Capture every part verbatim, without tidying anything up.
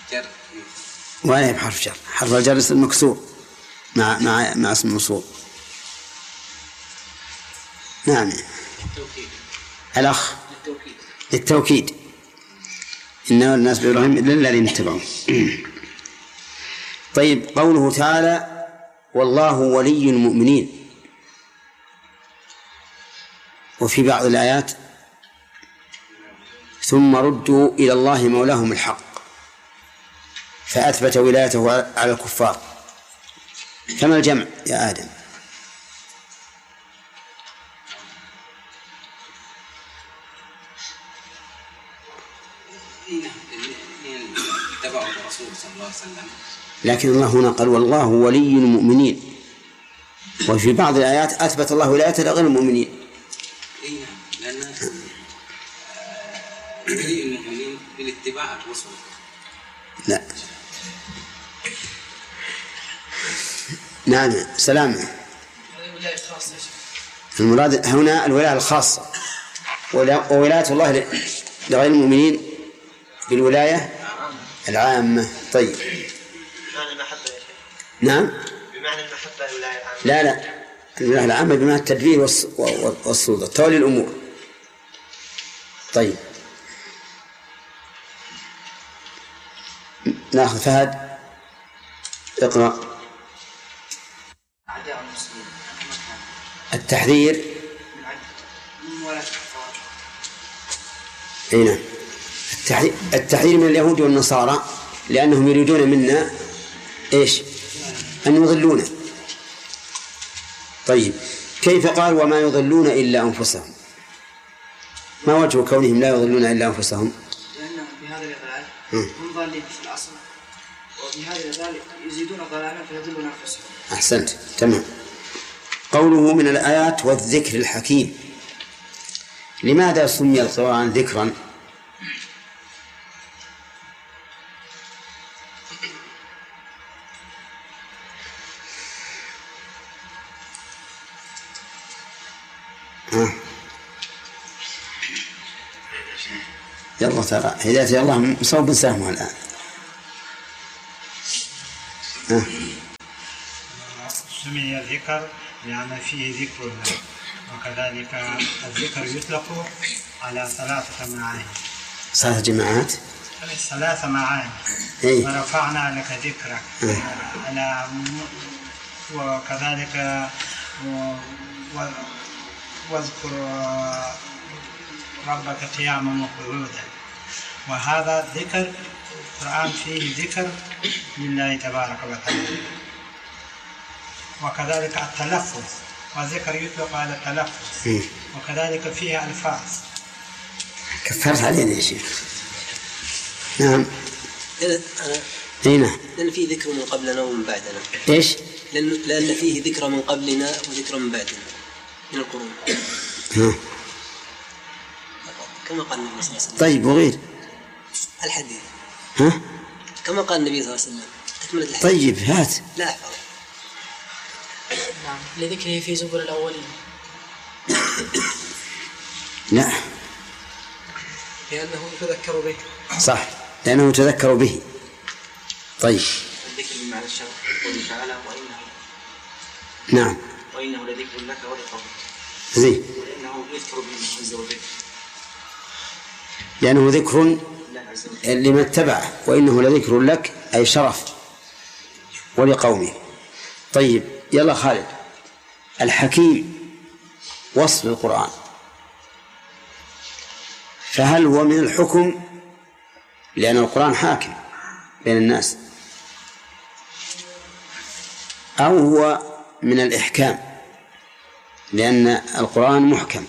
جر ولا بحرف جر. حرف الجر اسم مكسور مع مع مع اسم موصول. نعم. التوكيد. الأخ التوكيد. التوكيد. إنما الناس بإبراهيم إلا الذين اتبعوا. طيب، قوله تعالى والله ولي المؤمنين، وفي بعض الآيات ثم ردوا إلى الله مولاهم الحق، فأثبت ولايته على الكفار. كما الجمع يا آدم؟ لكن الله هنا قال والله ولي المؤمنين، وفي بعض الآيات أثبت الله ولايته لغير المؤمنين. إيه لأن ولي المؤمنين بالاتباع الرسل. لا. نعم. سلام. المراد هنا الولاية الخاصة، وولاية الله لغير المؤمنين بالولاية العامة. طيب. بمعنى المحبة يا شيخ. نعم. بمعنى المحبة الولاية العامة. لا لا، الولاية العامة بمعنى التدبير والسلطة، تولي الأمور. طيب، ناخذ فهد اقرأ. أعداء المسلمين التحذير. من ولاة الكفار. أي نعم. التحذير التحذير من اليهود والنصارى، لأنهم يريدون منا إيش؟ أن يضلونا. طيب، كيف قال وما يضلون إلا أنفسهم؟ ما وجه كونهم لا يضلون إلا أنفسهم؟ لأنهم بهذا الإضلال هم ضالين في الأصل، وبهذا الإضلال يزيدون ضلالا فيضلون أنفسهم. أحسنت، تمام. قوله من الآيات والذكر الحكيم، لماذا سمي القرآن ذكرا؟ ها. يلا ترى هداية الله مصوب سهمه الآن. ها. سمي الذكر لأن فيه ذكر الله، وكذلك الذكر يطلق على ثلاثة معاني. ثلاث جماعات. ثلاث معاني. إيه؟ ورفعنا لك ذكرك. إيه؟ على وكذلك و... واذكر ربك قياما وقعودا. وهذا ذكر القرآن فيه ذكر لله تبارك وتعالى. وكذلك التلفظ، والذكر يطلق على التلفظ. إيه؟ وكذلك فيه ألفاظ. كفرت علينا يا شيخ. نعم. أي نعم. لأن فيه ذكر من قبلنا ومن بعدنا. إيش؟ لأن لأن فيه ذكر من قبلنا وذكر من بعدنا من القرون. ها. كما قال النبي صلى الله عليه وسلم. طيب، وغير الحديث. ها؟ كما قال النبي صلى الله عليه وسلم. تكملة الحديث. طيب، هات. لا أحفظ. نعم. لذكره في زبر الأولين. لا. لأنه تذكر به. صح، لأنه تذكر به. طيب. الذكر بمعنى الشرع، قوله تعالى وإنه. نعم. وإنه لذكر لك ولقومك. زين. وإنه يذكر به عز وجل. لأنه ذكر لمن اتبعه، وإنه لذكر لك أي شرف ولقومه. طيب، يلا خالد. الحكيم وصف القرآن، فهل هو من الحكم؟ لأن القرآن حاكم بين الناس، أو هو من الإحكام لأن القرآن محكم؟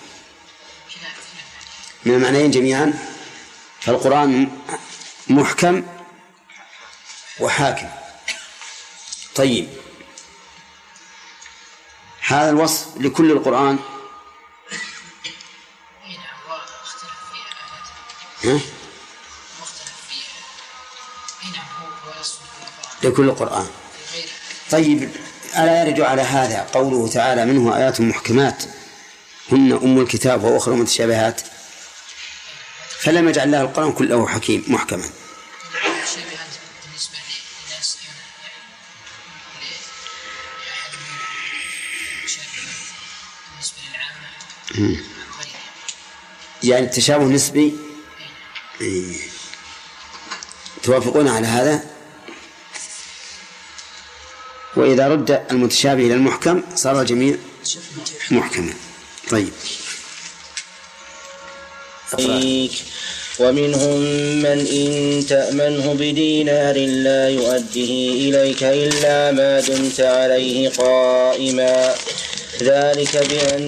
من المعنيين جميعا، فالقرآن محكم وحاكم. طيب، هذا الوصف لكل القرآن؟ ها؟ لكل القرآن. طيب، ألا يرد على هذا قوله تعالى منه آيات محكمات هن أم الكتاب وأخرى متشابهات؟ فلم يجعل الله القرآن كله حكيم محكما. بالنسبة للعامة غيره. يعني التشابه نسبي. إيه. توافقون على هذا؟ وإذا رد المتشابه إلى المحكم صار الجميع محكما. طيب. ومنهم من إن تأمنه بدينار لا يؤديه إليك إلا ما دمت عليه قائما ذلك بأن